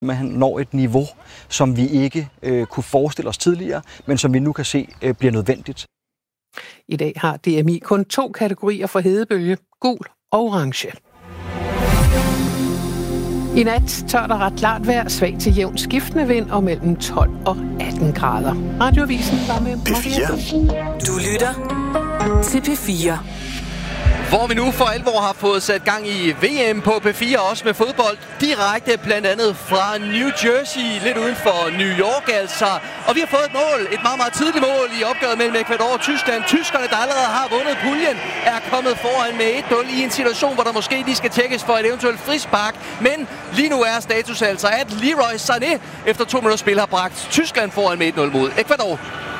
Man når et niveau, som vi ikke kunne forestille os tidligere, men som vi nu kan se bliver nødvendigt. I dag har DMI kun 2 kategorier for hedebølge, gul og orange. I nat tørt og ret klart vejr, svag til jævn skiftende vind og mellem 12 og 18 grader. Radioavisen var med P4. Du lytter til P4. Hvor vi nu for alvor har fået sat gang i VM på P4, også med fodbold, direkte blandt andet fra New Jersey, lidt uden for New York altså. Og vi har fået et mål, et meget, meget tidligt mål i opgøret mellem Ecuador og Tyskland. Tyskerne, der allerede har vundet puljen, er kommet foran med 1-0 i en situation, hvor der måske lige skal tjekkes for et eventuelt frispark. Men lige nu er status altså, at Leroy Sané efter 2 minutters spil har bragt Tyskland foran med 1-0 mod Ecuador.